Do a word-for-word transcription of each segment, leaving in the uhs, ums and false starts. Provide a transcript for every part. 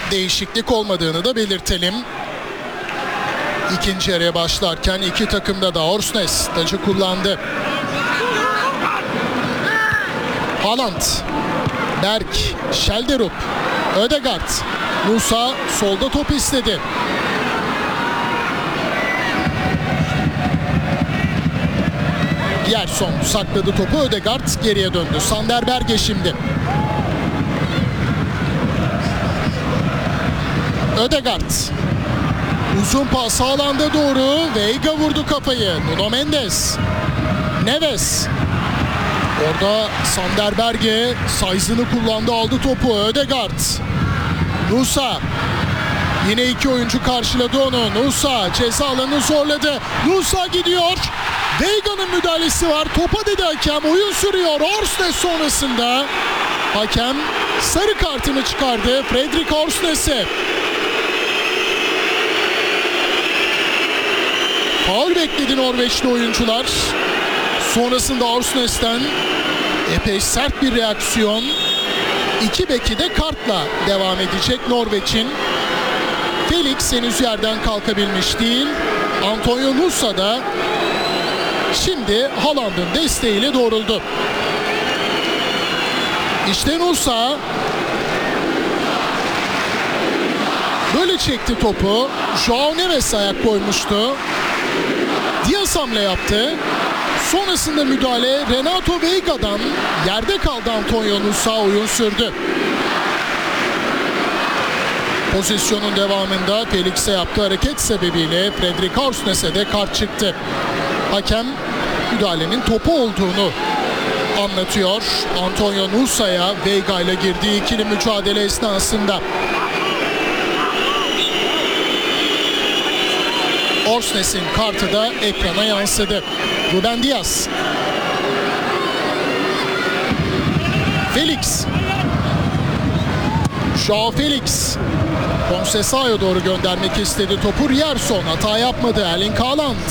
değişiklik olmadığını da belirtelim. İkinci yarıya başlarken iki takımda da Orsnes tacı kullandı. Haaland, Berg, Schelderup, Ødegaard, Musa solda top istedi. Gerson sakladı topu, Ødegaard geriye döndü. Sander Berge şimdi. Ødegaard. Uzun pas alanda doğru. Veiga vurdu kafayı. Nuno Mendes. Neves. Orada Sander Berge size'ını kullandı, aldı topu. Ødegaard. Nusa. Yine iki oyuncu karşıladı onu. Nusa ceza alanını zorladı. Nusa gidiyor. Veiga'nın müdahalesi var. Topa dedi hakem. Oyun sürüyor. Orsnes sonrasında hakem sarı kartını çıkardı Fredrik Orsnes'e. Faul bekledi Norveçli oyuncular. Sonrasında Orsnes'ten epey sert bir reaksiyon. İki beki de kartla devam edecek Norveç'in. Felix henüz yerden kalkabilmiş değil. Antonio Nusa da şimdi Haaland'ın desteğiyle doğruldu. İşte Nusa böyle çekti topu. Joao Neves ayak koymuştu. Diaz hamle yaptı. Sonrasında müdahale Renato Veiga'dan, yerde kaldı Antonio Nusa, oyun sürdü. Pozisyonun devamında Felix'e yaptığı hareket sebebiyle Fredrik Orsnes'e de kart çıktı. Hakem müdahalenin topu olduğunu anlatıyor. Antonio Nusa'ya Veiga ile girdiği ikili mücadele esnasında. Orsnes'in kartı da ekrana yansıdı. Ruben Diaz. Felix. Joao Felix. Conceição'ya doğru göndermek istedi topu. Rierson hata yapmadı. Erling Haaland.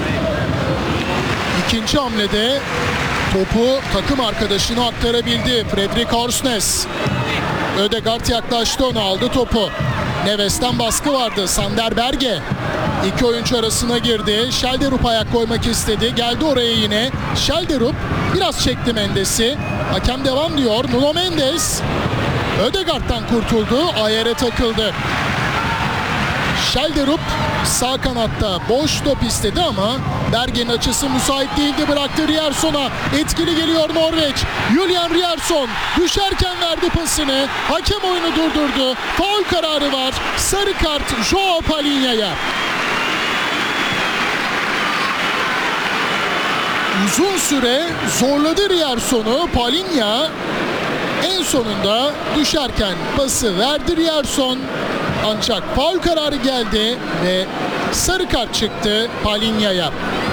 İkinci hamlede topu takım arkadaşına aktarabildi Fredrik Orsnes. Ødegaard yaklaştı, ona aldı topu. Neves'ten baskı vardı. Sander Berge İki oyuncu arasına girdi. Schelderup ayak koymak istedi. Geldi oraya yine. Schelderup biraz çekti Mendes'i. Hakem devam diyor. Nuno Mendes Ødegaard'dan kurtuldu. Ayere takıldı. Schelderup sağ kanatta boş top istedi ama Berge'nin açısı müsait değildi. Bıraktı Rierson'a. Etkili geliyor Norveç. Julian Rierson düşerken verdi pasını. Hakem oyunu durdurdu. Faul kararı var. Sarı kart Joao Palhinha'ya. Uzun süre zorladı Rierson'u. Palhinha en sonunda düşerken pası verdi Rierson. Ancak faul kararı geldi ve sarı kart çıktı Palhinha'ya.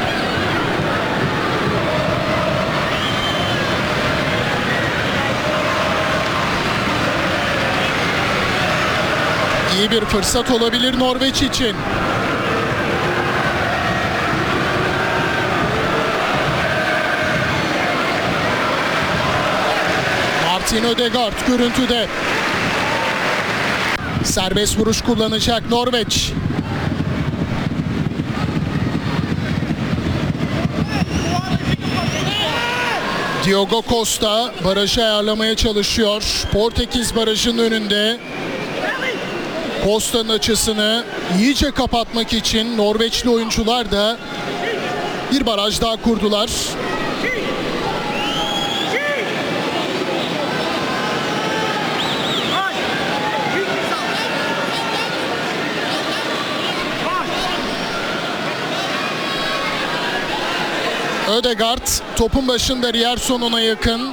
İyi bir fırsat olabilir Norveç için. Martin Ødegaard görüntüde. Serbest vuruş kullanacak Norveç. Diogo Costa barajı ayarlamaya çalışıyor. Portekiz barajının önünde. Costa'nın açısını iyice kapatmak için Norveçli oyuncular da bir baraj daha kurdular. Ødegaard topun başında, Rierson ona yakın.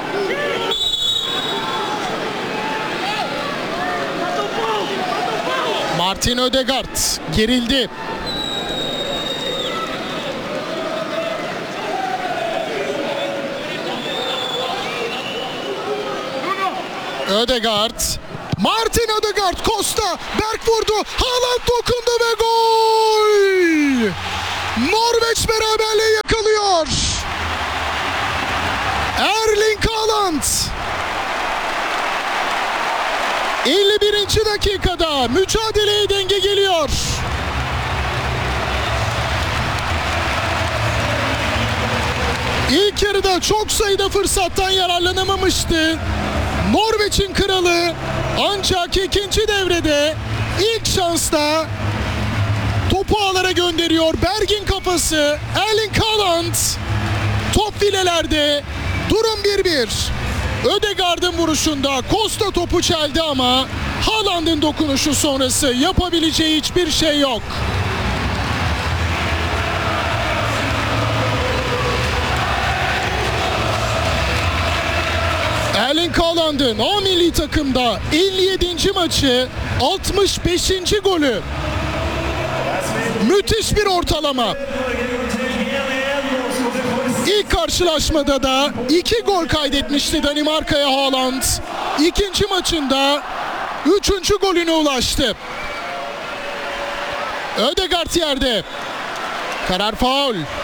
Martin Ødegaard gerildi. Ødegaard. Martin Ødegaard, Costa, Berg vurdu. Haaland dokundu ve gol! Norveç beraberliği yakalıyor. Erling Haaland elli birinci ikinci dakikada mücadeleye denge geliyor. İlk yarıda çok sayıda fırsattan yararlanamamıştı Norveç'in kralı, ancak ikinci devrede ilk şansta topu ağlara gönderiyor. Berg'in kafası, Erling Haaland top filelerde, durum bir bir. Ødegaard'ın vuruşunda Costa topu çeldi ama Haaland'ın dokunuşu sonrası yapabileceği hiçbir şey yok. Erling Haaland'ın A milli takımda elli yedinci maçı, altmış beşinci golü. Müthiş bir ortalama. İlk karşılaşmada da iki gol kaydetmişti Danimarka'ya Haaland. İkinci maçında üçüncü golüne ulaştı. Ødegaard yerde. Karar faul.